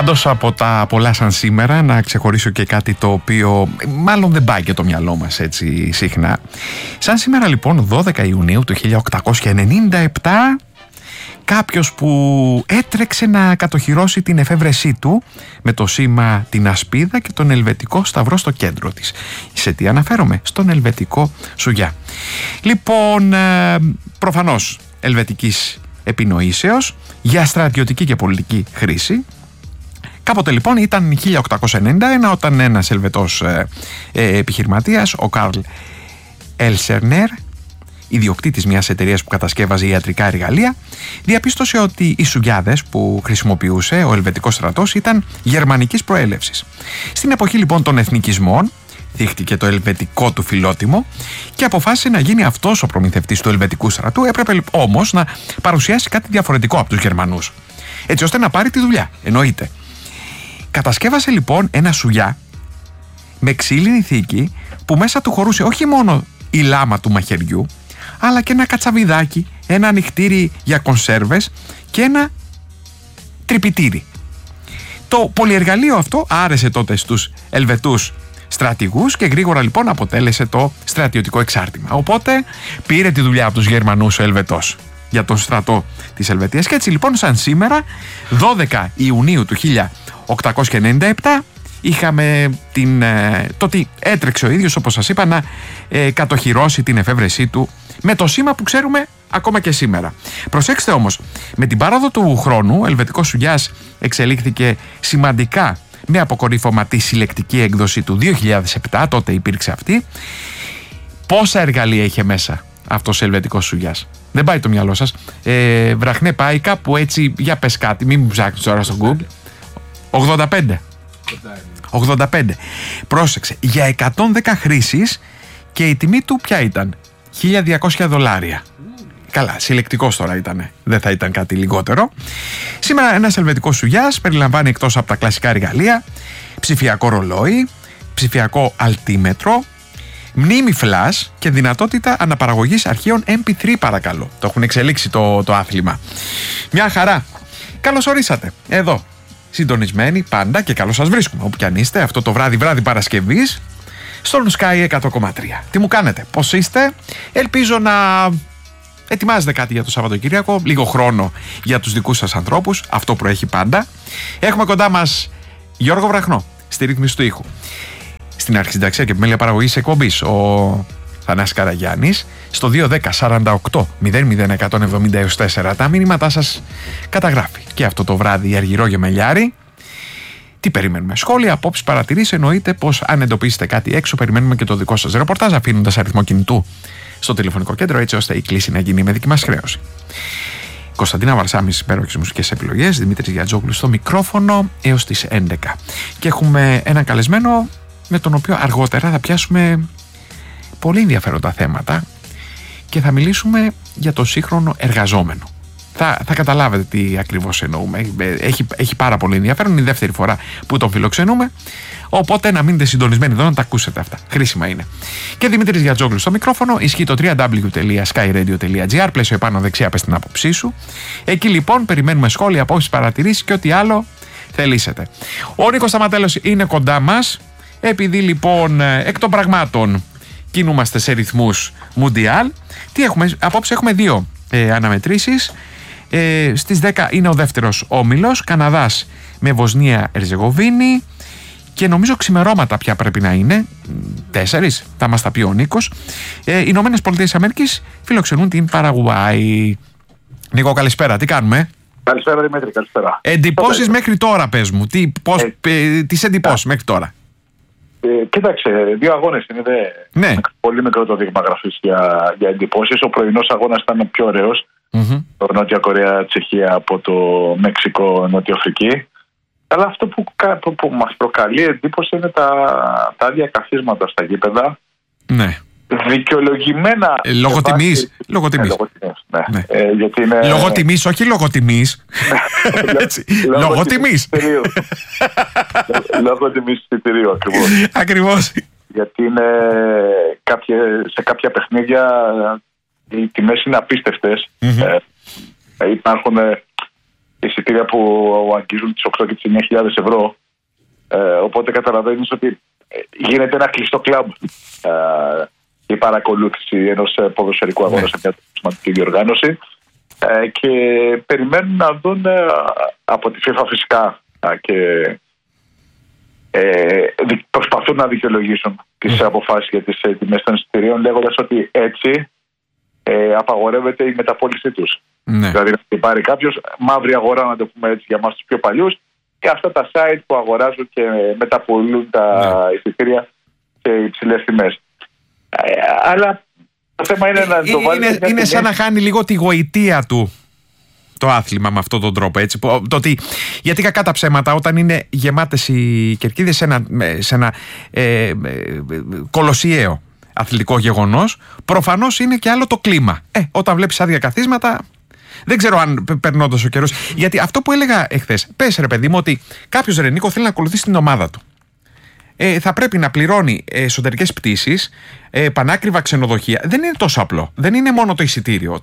Πάντως από τα πολλά σαν σήμερα να ξεχωρίσω και κάτι το οποίο μάλλον δεν πάει και το μυαλό μας έτσι συχνά. Σαν σήμερα λοιπόν 12 Ιουνίου του 1897 κάποιος που έτρεξε να κατοχυρώσει την εφεύρεσή του με το σήμα την ασπίδα και τον ελβετικό σταυρό στο κέντρο της. Σε τι αναφέρομαι? Στον ελβετικό σουγιά. Λοιπόν, προφανώς ελβετικής επινοήσεως για στρατιωτική και πολιτική χρήση. Κάποτε λοιπόν ήταν 1891 όταν ένας Ελβετός επιχειρηματίας, ο Καρλ Έλσερνερ, ιδιοκτήτης μιας εταιρείας που κατασκεύαζε ιατρικά εργαλεία, διαπίστωσε ότι οι σουγιάδες που χρησιμοποιούσε ο ελβετικός στρατός ήταν γερμανικής προέλευσης. Στην εποχή λοιπόν των εθνικισμών θύχτηκε το ελβετικό του φιλότιμο και αποφάσισε να γίνει αυτός ο προμηθευτής του ελβετικού στρατού. Έπρεπε όμως να παρουσιάσει κάτι διαφορετικό από τους Γερμανούς, έτσι ώστε να πάρει τη δουλειά, εννοείται. Κατασκεύασε λοιπόν ένα σουγιά με ξύλινη θήκη που μέσα του χωρούσε όχι μόνο η λάμα του μαχαιριού, αλλά και ένα κατσαβιδάκι, ένα ανοιχτήρι για κονσέρβες και ένα τρυπητήρι. Το πολυεργαλείο αυτό άρεσε τότε στους Ελβετούς στρατηγούς και γρήγορα λοιπόν αποτέλεσε το στρατιωτικό εξάρτημα. Οπότε πήρε τη δουλειά από τους Γερμανούς ο Ελβετός για τον στρατό της Ελβετίας και έτσι λοιπόν σαν σήμερα 12 Ιουνίου του 1897 είχαμε το ότι έτρεξε ο ίδιος, όπως σας είπα, να κατοχυρώσει την εφεύρεσή του με το σήμα που ξέρουμε ακόμα και σήμερα. Προσέξτε όμως, με την πάροδο του χρόνου ο ελβετικός σουγιάς εξελίχθηκε σημαντικά με αποκορύφωμα τη συλλεκτική έκδοση του 2007, τότε υπήρξε αυτή. Πόσα εργαλεία είχε μέσα αυτός ο ελβετικός σουγιάς? Δεν πάει το μυαλό σας. Βραχνέ, πάει κάπου έτσι, για πες κάτι, μην μου ψάχνεις τώρα στο Google. 85. Πρόσεξε, για 110 χρήσεις και η τιμή του ποια ήταν? $1.200. Καλά, συλλεκτικός τώρα ήτανε, δεν θα ήταν κάτι λιγότερο. Σήμερα ένας ελβετικός σουγιάς περιλαμβάνει εκτός από τα κλασικά εργαλεία ψηφιακό ρολόι, ψηφιακό αλτίμετρο, μνήμη flash και δυνατότητα αναπαραγωγής αρχείων MP3, παρακαλώ. Το έχουν εξελίξει το άθλημα. Μια χαρά. Καλώς ορίσατε εδώ, συντονισμένοι πάντα, και καλώς σας βρίσκουμε όπου κι αν είστε αυτό το βράδυ Παρασκευής στον Sky 100,3. Τι μου κάνετε, πώς είστε? Ελπίζω να ετοιμάζετε κάτι για το Σαββατοκύριακο, λίγο χρόνο για τους δικούς σας ανθρώπους, αυτό προέχει πάντα. Έχουμε κοντά μας Γιώργο Βραχνό στη ρύθμιση του ήχου, στην αρχισυνταξία και επιμέλεια παραγωγής εκπομπής ο Θανάσης Καραγιάννης, στο 210-48-00170-4 τα μήνυματά σας καταγράφει και αυτό το βράδυ η Αργυρό Γεμελιάρη. Τι περιμένουμε? Σχόλια, απόψεις, παρατηρήσεις. Εννοείται πως αν εντοπίσετε κάτι έξω, περιμένουμε και το δικό σας ρεπορτάζ, αφήνοντας αριθμό κινητού στο τηλεφωνικό κέντρο, έτσι ώστε η κλήση να γίνει με δική μας χρέωση. Κωνσταντίνα Βαρσάμι στις υπέροχες μουσικές επιλογές, Δημήτρης Γιατζόγλου στο μικρόφωνο έως τις 11. Και έχουμε έναν καλεσμένο με τον οποίο αργότερα θα πιάσουμε πολύ ενδιαφέροντα θέματα και θα μιλήσουμε για το σύγχρονο εργαζόμενο. Θα καταλάβετε τι ακριβώς εννοούμε. Έχει πάρα πολύ ενδιαφέρον. Είναι η δεύτερη φορά που τον φιλοξενούμε. Οπότε να μείνετε συντονισμένοι εδώ να τα ακούσετε αυτά. Χρήσιμα είναι. Και Δημήτρης Γιατζόγλου στο μικρόφωνο. Ισχύει το www.skyradio.gr. Πλαίσιο επάνω δεξιά, πες την άποψή σου. Εκεί λοιπόν περιμένουμε σχόλια, απόψεις, παρατηρήσεις και ό,τι άλλο θελήσετε. Ο Νίκος Σταματέλος είναι κοντά μας. Επειδή λοιπόν εκ των πραγμάτων κινούμαστε σε ρυθμούς μουντιάλ. Τι έχουμε? Απόψε έχουμε δύο αναμετρήσεις. Στις 10 είναι ο δεύτερος όμιλος, Καναδάς με Βοσνία Ερζεγοβίνη, και νομίζω ξημερώματα πια πρέπει να είναι 4, θα μας τα πει ο Νίκος. Οι Ηνωμένες Πολιτείες Αμερικής φιλοξενούν την Παραγουάη. Νίκο, καλησπέρα, τι κάνουμε? Καλησπέρα Δημήτρη, καλησπέρα. Εντυπώσεις μέχρι τώρα, πες μου, τις εντυπώσεις μέχρι τώρα? Κοίταξε, 2 αγώνες είναι, ναι. Πολύ μικρό το δείγμα γραφής για εντυπώσεις. Ο πρωινός αγώνας ήταν πιο ωραίος. Το Νότια Κορέα, Τσεχία από το Μέξικο, Νότια Αφρική. Αλλά αυτό που μας προκαλεί εντύπωση είναι τα άδεια καθίσματα στα γήπεδα. Ναι. Δικαιολογημένα. Λόγω τιμής. Ναι. Γιατί είναι... Λόγω τιμής, όχι λόγω τιμής. Λόγω τιμής. Λόγω τιμής εισιτηρίου, ακριβώς. Ακριβώς. Γιατί είναι σε κάποια παιχνίδια οι τιμές είναι απίστευτες. Υπάρχουν εισιτήρια που αγγίζουν τις 8 και τις 9.000 ευρώ. Οπότε καταλαβαίνεις ότι γίνεται ένα κλειστό κλαμπ η παρακολούθηση ενός ποδοσφαιρικού αγώνα σε μια σημαντική διοργάνωση, και περιμένουν να δουν από τη FIFA φυσικά και προσπαθούν να δικαιολογήσουν τις αποφάσεις για τις τιμές των εισιτηρίων, λέγοντας ότι έτσι απαγορεύεται η μεταπώλησή τους. Δηλαδή να πάρει κάποιος μαύρη αγορά, να το πούμε έτσι για εμάς τους πιο παλιούς, και αυτά τα site που αγοράζουν και μεταπωλούν τα εισιτήρια σε υψηλές τιμές. Αλλά το θέμα είναι να το βάλει. Είναι σαν να χάνει λίγο τη γοητεία του το άθλημα με αυτόν τον τρόπο. Έτσι, γιατί κακά τα ψέματα, όταν είναι γεμάτες οι κερκίδες σε ένα κολοσιαίο αθλητικό γεγονός, προφανώς είναι και άλλο το κλίμα. Όταν βλέπεις άδεια καθίσματα, δεν ξέρω αν περνώντας ο καιρός. Γιατί αυτό που έλεγα εχθές, πες ρε παιδί μου, ότι κάποιος Νίκο θέλει να ακολουθήσει την ομάδα του. Θα πρέπει να πληρώνει εσωτερικές πτήσεις, πανάκριβα ξενοδοχεία. Δεν είναι τόσο απλό. Δεν είναι μόνο το εισιτήριο.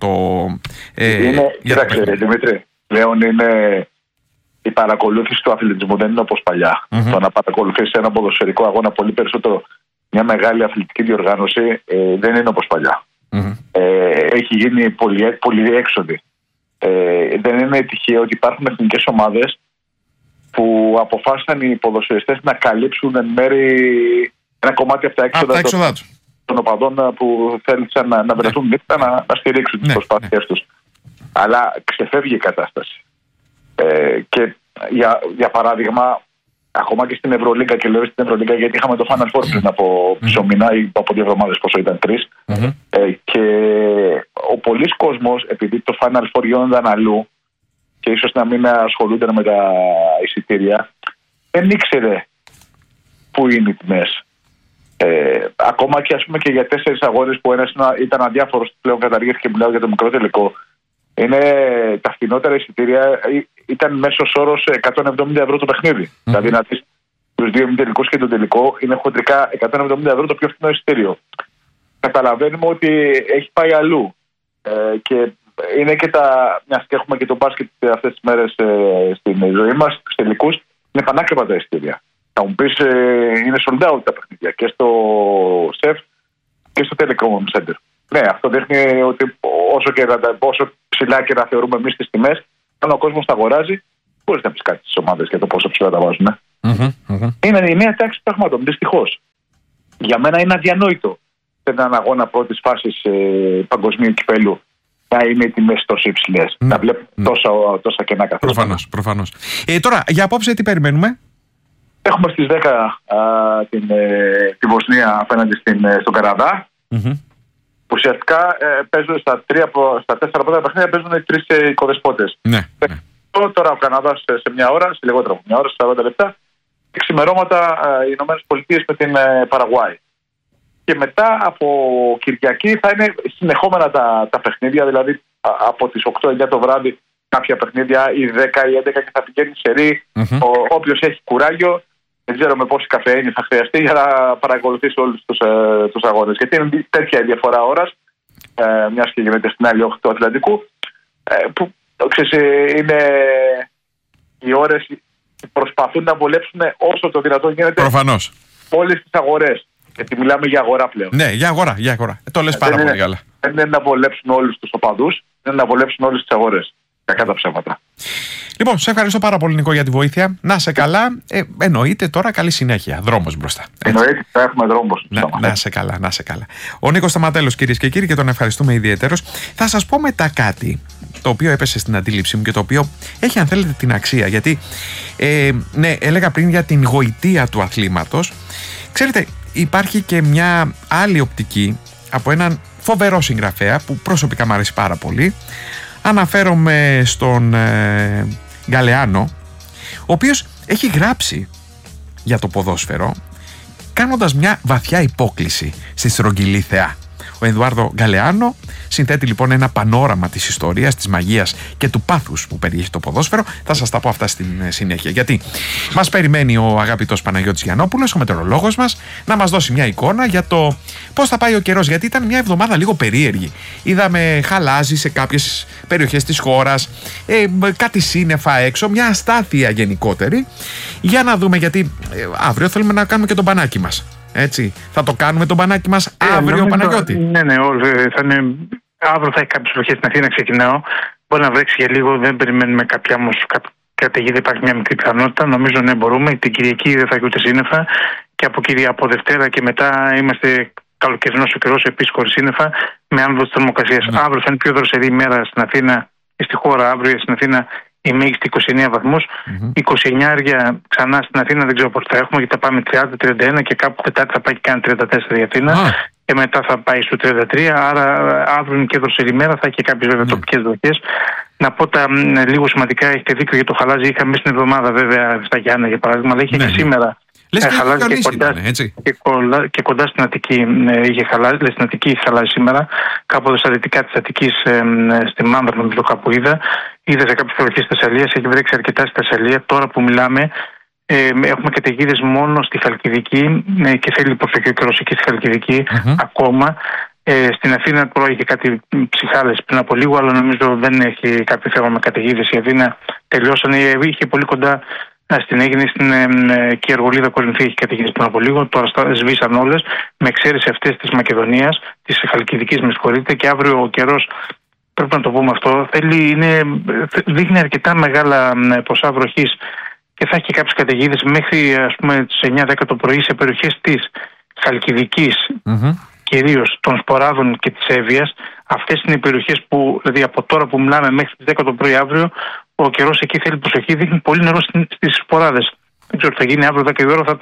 Κοιτάξτε, Δημήτρη, πλέον είναι η παρακολούθηση του αθλητισμού, δεν είναι όπως παλιά. Το να παρακολουθήσει ένα ποδοσφαιρικό αγώνα, πολύ περισσότερο μια μεγάλη αθλητική διοργάνωση, δεν είναι όπως παλιά. Έχει γίνει πολύ έξοδη. Δεν είναι τυχαίο ότι υπάρχουν εθνικές ομάδες που αποφάσισαν οι ποδοσφαιριστές να καλύψουν εν μέρει ένα κομμάτι από τα έξοδα των οπαδών που θέλησαν να βρεθούν νύχτα να στηρίξουν τις προσπάθειές τους. Αλλά ξεφεύγει η κατάσταση. Και για παράδειγμα, ακόμα και στην Ευρωλίγκα, και λέω στην Ευρωλίγκα γιατί είχαμε το Final Four πριν από μισό μήνα ή από 2 εβδομάδες, πόσο ήταν 3. Και ο πολλής κόσμος, επειδή το Final Four γίνονταν αλλού και ίσως να μην ασχολούνται με τα εισιτήρια, δεν ήξερε πού είναι οι τιμές. Ακόμα και, ας πούμε, και για 4 αγώνες που ένας ήταν αδιάφορος, πλέον καταργήθηκε, μιλάω για το μικρό τελικό. Τα φθηνότερα εισιτήρια ήταν μέσος όρος 170 ευρώ το παιχνίδι. Δηλαδή να δεις τους 2 τελικούς και το τελικό, είναι χοντρικά 170 ευρώ το πιο φθηνό εισιτήριο. Καταλαβαίνουμε ότι έχει πάει αλλού. Και είναι και μιας και έχουμε και το μπάσκετ αυτές τις μέρες στην ζωή μας, στους τελικούς, είναι πανάκριβα τα εισιτήρια. Θα μου πεις, είναι sold out τα παιχνίδια και στο ΣΕΦ και στο Telecom Center. Ναι, αυτό δείχνει ότι όσο ψηλά και να θεωρούμε εμείς τις τιμές, όταν ο κόσμος τα αγοράζει, μπορείς να πεις κάτι στις ομάδες για το πόσο ψηλά τα βάζουν. Είναι η νέα τάξη πραγμάτων, δυστυχώς. Για μένα είναι αδιανόητο σε έναν αγώνα πρώτης φάσης παγκοσμίου κυπέλου να είναι οι τιμές τόσο υψηλές. Να βλέπουμε τόσα κενά καθόλου. Προφανώς. Τώρα, για απόψε τι περιμένουμε? Έχουμε στις 10 τη Βοσνία απέναντι στον Καναδά. Ουσιαστικά παίζουν στα 4 πρώτα παιχνίδια, παίζουν οι 3 οικοδεσπότες. Τώρα ο Καναδάς σε μια ώρα, σε λιγότερο από μια ώρα, σε 40 λεπτά, και ξημερώματα οι Ηνωμένες Πολιτείες με την Παραγουάη. Και μετά από Κυριακή θα είναι συνεχόμενα τα παιχνίδια, δηλαδή από τις 8-9 το βράδυ κάποια παιχνίδια, ή 10 ή 11, και θα πηγαίνει σε ρί. Όποιος έχει κουράγιο, δεν ξέρω με πόση καφεΐνη θα χρειαστεί για να παρακολουθήσει όλους τους αγώνες. Γιατί είναι τέτοια η διαφορά ώρας, μιας και γίνεται στην άλλη όχθη του Ατλαντικού, που είναι οι ώρες που προσπαθούν να βολέψουν όσο το δυνατόν γίνεται όλες τις αγορές. Γιατί μιλάμε για αγορά πλέον. Ναι, για αγορά. Το λες πάρα πολύ καλά. Δεν είναι να βολέψουν όλους τους οπαδούς, είναι να βολέψουν όλες τις αγορές. Κακά τα ψέματα. Λοιπόν, σε ευχαριστώ πάρα πολύ, Νικό, για τη βοήθεια. Να σε καλά. Εννοείται τώρα καλή συνέχεια. Δρόμος μπροστά. Εννοείται, θα έχουμε δρόμο. Να σε καλά. Ο Νίκος Σταματέλος, κυρίες και κύριοι, και τον ευχαριστούμε ιδιαιτέρως. Θα σας πω μετά κάτι το οποίο έπεσε στην αντίληψή μου και το οποίο έχει, αν θέλετε, την αξία. Γιατί, έλεγα πριν για την γοητεία του αθλήματος. Ξέρετε, υπάρχει και μια άλλη οπτική από έναν φοβερό συγγραφέα που προσωπικά μου αρέσει πάρα πολύ. Αναφέρομαι στον Γκαλεάνο, ο οποίος έχει γράψει για το ποδόσφαιρο κάνοντας μια βαθιά υπόκλιση στη στρογγυλή θεά. Ο Εδουάρδο Γκαλεάνο συνθέτει λοιπόν ένα πανόραμα της ιστορίας, της μαγείας και του πάθους που περιέχει το ποδόσφαιρο. Θα σας τα πω αυτά στην συνέχεια. Γιατί μας περιμένει ο αγαπητός Παναγιώτης Γιαννόπουλος, ο μετεωρολόγος μας, να μας δώσει μια εικόνα για το πώς θα πάει ο καιρός. Γιατί ήταν μια εβδομάδα λίγο περίεργη. Είδαμε χαλάζι σε κάποιες περιοχές της χώρας, κάτι σύννεφα έξω, μια αστάθεια γενικότερη. Για να δούμε, γιατί αύριο θέλουμε να κάνουμε και τον μπανάκι μας. Έτσι, θα το κάνουμε τον μπανάκι μας αύριο, Παναγιώτη? Ναι, αύριο θα έχει κάποιες βροχές στην Αθήνα, ξεκινάω. Μπορεί να βρέξει για λίγο, δεν περιμένουμε κάποια όμως καταιγίδα, υπάρχει μια μικρή πιθανότητα. Νομίζω ναι, μπορούμε. Την Κυριακή δεν θα έχει ούτε σύννεφα και από Δευτέρα και μετά είμαστε καλοκαιρινός ο καιρός, επίσης χωρίς σύννεφα, με άνοδο της θερμοκρασίας. Αύριο θα είναι πιο δροσερή ημέρα στην Αθήνα και στη χώρα. Αύριο στην Αθήνα η μέγιστη 29 βαθμούς. 29 ξανά στην Αθήνα δεν ξέρω πότε θα έχουμε, γιατί θα πάμε 30-31 και κάπου Τετάρτη θα πάει και κάνει 34 η Αθήνα. Και μετά θα πάει στο 33. Άρα αύριο είναι και δροσερή ημέρα, θα έχει και κάποιες βέβαια τοπικές βροχές. Να πω τα λίγο σημαντικά, έχετε δίκιο για το χαλάζι. Είχαμε μέσα στην εβδομάδα βέβαια στα Γιάννα για παράδειγμα, αλλά είχε και σήμερα. Χαλάζει και κοντά στην Αττική είχε χαλάζει, στην Αττική είχε χαλάζει σήμερα, κάπου στα δυτικά της Αττικής, στη Μάνδρα νομίζω κάπου είδα σε κάποιες περιοχές της Θεσσαλίας, έχει βρέξει αρκετά στη Θεσσαλία. Τώρα που μιλάμε έχουμε καταιγίδες μόνο στη Χαλκιδική και θέλει προσοχή ο καιρός εκεί στη Χαλκιδική ακόμα. Στην Αθήνα τώρα είχε κάτι ψυχάλες πριν από λίγο, αλλά νομίζω δεν έχει κάποιο θέμα με καταιγίδες. Η Αθήνα τελειώσανε, είχε πολύ κοντά στην Αίγινη, και η Αργολίδα Κορινθία έχει καταιγίδες πριν από λίγο. Τώρα σβήσαν όλες, με εξαίρεση αυτές της Μακεδονίας, της Χαλκιδικής, με συγχωρείτε. Και αύριο ο καιρός, πρέπει να το πούμε αυτό, δείχνει αρκετά μεγάλα ποσά βροχής και θα έχει και κάποιες καταιγίδες μέχρι ας πούμε τις 9-10 το πρωί σε περιοχές της Χαλκιδικής, κυρίως των Σποράδων και της Εύβοιας. Αυτές είναι οι περιοχές που, δηλαδή από τώρα που μιλάμε μέχρι τις 10 το πρωί αύριο, ο καιρός εκεί θέλει προσοχή, δείχνει πολύ νερό στις Σποράδες. Δεν ξέρω τι θα γίνει αύριο 10 η ώρα, θα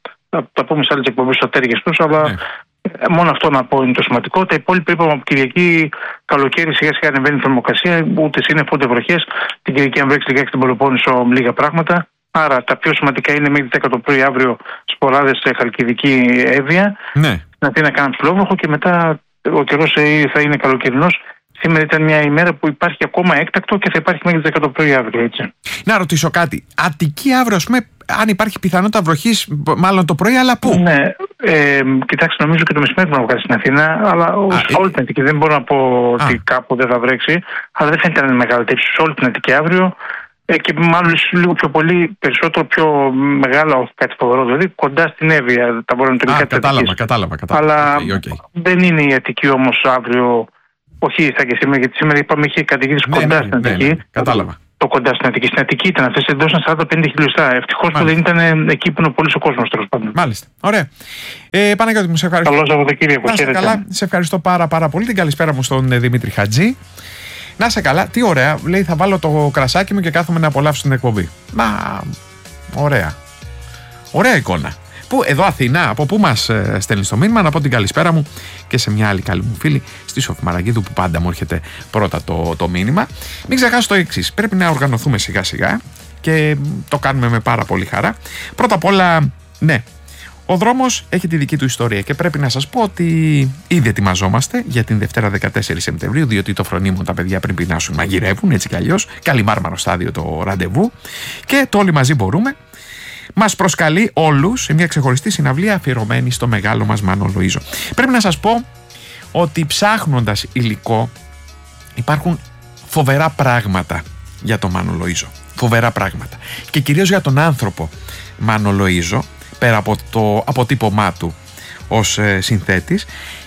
τα πούμε σε άλλες εκπομπές στο τέργες τους, αλλά μόνο αυτό να πω είναι το σημαντικό. Τα υπόλοιπα είπαμε από Κυριακή, καλοκαίρι σιγά σιγά ανεβαίνει η θερμοκρασία, ούτε σύννεφο ούτε βροχές. Την Κυριακή αν βρέξει λιγάκι στην Πελοπόννησο λίγα πράγματα. Άρα τα πιο σημαντικά είναι μέχρι 10 το πρωί αύριο Σποράδες σε Χαλκιδική, Εύβοια. Στην Αθήνα κάναμε ψηλόβροχο και μετά ο καιρός θα είναι καλοκαιρινός. Σήμερα ήταν μια ημέρα που υπάρχει ακόμα έκτακτο και θα υπάρχει μέχρι 10 το πρωί αύριο, έτσι. Να ρωτήσω κάτι. Αττική αύριο, ας πούμε, αν υπάρχει πιθανότητα βροχής, μάλλον το πρωί, αλλά πού? Ναι, κοιτάξτε, νομίζω και το μεσημέρι μπορεί να βγάλει στην Αθήνα, αλλά όλη την Αττική. Δεν μπορώ να πω ότι κάπου δεν θα βρέξει, αλλά δεν φαίνεται να είναι μεγάλη τύψη σε όλη την Αττική αύριο. Και μάλλον λίγο πιο πολύ, περισσότερο πιο μεγάλα, όχι κάτι φοβερό, δηλαδή κοντά στην Εύβοια, τα βορειοανατολικά της Αττικής. Κατάλαβα. Αλλά δεν είναι η Αττική όμως αύριο, όχι θα και σήμερα, γιατί σήμερα είπαμε είχε καταιγίδες κοντά στην Αττική. Κατάλαβα. Το κοντά στην Αττική. Στην Αττική ήταν αυτές, εντός 40-50 χιλιοστά. Ευτυχώς που δεν ήταν εκεί που είναι πολύ ο κόσμος, τέλος πάντων. Μάλιστα. Ωραία. Παναγιώτη μου, σε ευχαριστώ. Καλό Σαββατοκύριακο. Καλά, σε ευχαριστώ πάρα πολύ. Την καλησπέρα μου στον Δημήτρη Χατζή. Να σε καλά, τι ωραία. Λέει, θα βάλω το κρασάκι μου και κάθομαι να απολαύσω την εκπομπή. Μα, ωραία. Ωραία εικόνα. Που, εδώ Αθήνα, από πού μας στέλνει το μήνυμα? Να πω την καλησπέρα μου και σε μια άλλη καλή μου φίλη, στη Σοφή Μαραγκίδου, που πάντα μου έρχεται πρώτα το μήνυμα. Μην ξεχάσω το εξής. Πρέπει να οργανωθούμε σιγά σιγά και το κάνουμε με πάρα πολύ χαρά. Πρώτα απ' όλα, ναι. Ο δρόμος έχει τη δική του ιστορία και πρέπει να σας πω ότι ήδη ετοιμαζόμαστε για την Δευτέρα 14 Σεπτεμβρίου, διότι το φρονίμων τα παιδιά πριν πεινάσουν μαγειρεύουν, έτσι κι αλλιώς. Καλή μάρμαρο στάδιο το ραντεβού και το όλοι μαζί μπορούμε. Μας προσκαλεί όλους σε μια ξεχωριστή συναυλία αφιερωμένη στο μεγάλο μας Μάνο Λοΐζο. Πρέπει να σας πω ότι ψάχνοντας υλικό υπάρχουν φοβερά πράγματα για το Μάνο Λοΐζο. Φοβερά πράγματα. Και κυρίως για τον άνθρωπο Μάνο Λοΐζο, πέρα από το αποτύπωμά του ως συνθέτης,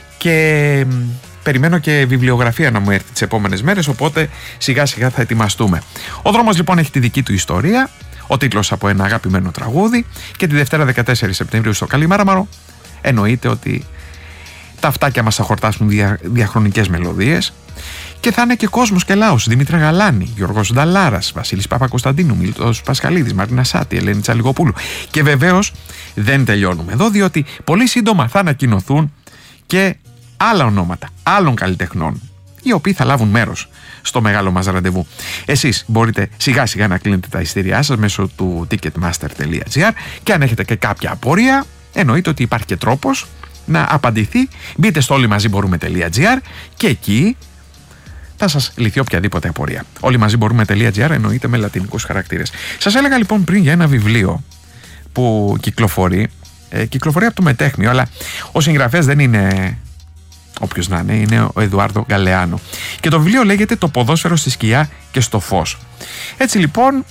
και περιμένω και βιβλιογραφία να μου έρθει τις επόμενες μέρες, οπότε σιγά σιγά θα ετοιμαστούμε. Ο δρόμος λοιπόν έχει τη δική του ιστορία, ο τίτλος από ένα αγαπημένο τραγούδι, και τη Δευτέρα 14 Σεπτεμβρίου στο Καλιμάρμαρο εννοείται ότι τα αυτάκια μας θα χορτάσουν διαχρονικές μελωδίες και θα είναι και κόσμος και λαός. Δημήτρη Γαλάνη, Γιώργος Νταλάρας, Βασίλης Παπακοσταντίνου, Μίλτος Πασχαλίδης, Μαρίνα Σάτη, Ελένη Τσαλιγοπούλου. Και βεβαίως δεν τελειώνουμε εδώ, διότι πολύ σύντομα θα ανακοινωθούν και άλλα ονόματα άλλων καλλιτεχνών, οι οποίοι θα λάβουν μέρος στο μεγάλο μας ραντεβού. Εσείς μπορείτε σιγά σιγά να κλείνετε τα εισιτήριά σας μέσω του ticketmaster.gr και αν έχετε και κάποια απορία, εννοείται ότι υπάρχει και τρόπος να απαντηθεί. Μπείτε στο όλοιμαζιμπορούμε.gr και εκεί θα σας λυθεί οποιαδήποτε απορία. όλοιμαζιμπορούμε.gr εννοείται με λατινικούς χαρακτήρες. Σας έλεγα λοιπόν πριν για ένα βιβλίο που κυκλοφορεί από το Μετέχμιο, αλλά ο συγγραφέας δεν είναι όποιος να είναι ο Εδουάρδο Γκαλεάνο. Και το βιβλίο λέγεται «Το ποδόσφαιρο στη σκιά και στο φως». Έτσι λοιπόν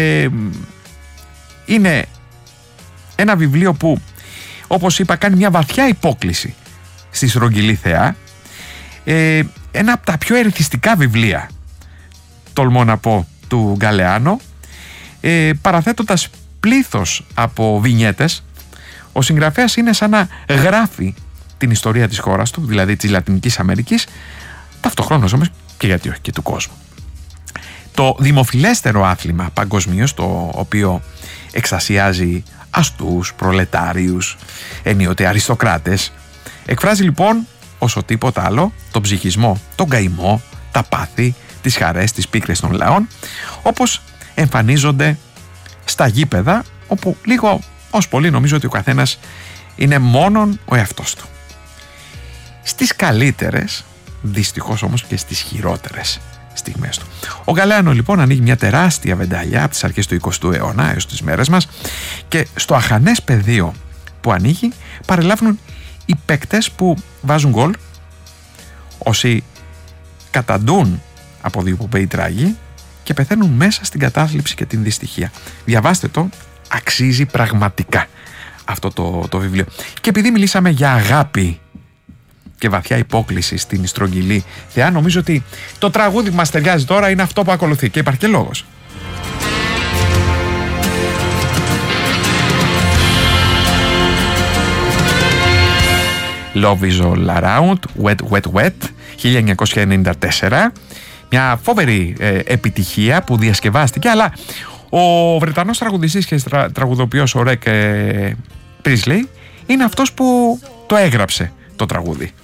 είναι ένα βιβλίο που, όπως είπα, κάνει μια βαθιά υπόκλιση στη στρογγυλή θεά. Ένα από τα πιο ερεθιστικά βιβλία, τολμώ να πω, του Γκαλεάνο, παραθέτοντας πλήθος από βινιέτες. Ο συγγραφέας είναι σαν να γράφει την ιστορία της χώρας του, δηλαδή της Λατινικής Αμερικής, ταυτοχρόνως όμως και γιατί όχι και του κόσμου. Το δημοφιλέστερο άθλημα παγκοσμίως, το οποίο εξασιάζει αστούς, προλετάριους, ενίοτε αριστοκράτες, εκφράζει λοιπόν όσο τίποτα άλλο τον ψυχισμό, τον καημό, τα πάθη, τις χαρές, τις πίκρες των λαών, όπως εμφανίζονται στα γήπεδα, όπου λίγο ως πολύ νομίζω ότι ο καθένας είναι μόνον ο εαυτός του. Στις καλύτερες, δυστυχώς όμως και στις χειρότερες στιγμές του. Ο Γκαλεάνο λοιπόν ανοίγει μια τεράστια βενταλιά από τις αρχές του 20ου αιώνα έως τις μέρες μας, και στο αχανές πεδίο που ανοίγει παρελάβουν οι παίκτες που βάζουν γκολ, όσοι καταντούν από διοπομπαίοι τράγοι και πεθαίνουν μέσα στην κατάθλιψη και την δυστυχία. Διαβάστε το, αξίζει πραγματικά αυτό το βιβλίο. Και επειδή μιλήσαμε για αγάπη και βαθιά υπόκλιση στην στρογγυλή θεά, νομίζω ότι το τραγούδι που μας ταιριάζει τώρα είναι αυτό που ακολουθεί, και υπάρχει και λόγος. Love is all around, wet, wet, wet, 1994. Μια φοβερή επιτυχία που διασκευάστηκε, αλλά ο Βρετανός τραγουδιστής και τραγουδοποιός ο Ρεκ Πρίσλεϊ είναι αυτός που το έγραψε το τραγούδι.